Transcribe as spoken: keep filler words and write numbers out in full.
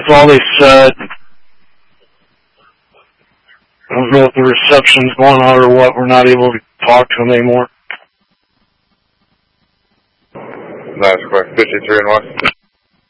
That's all they said. I don't know if the reception's going on or what. We're not able to talk to them anymore. That's correct. fifty-three in Washington.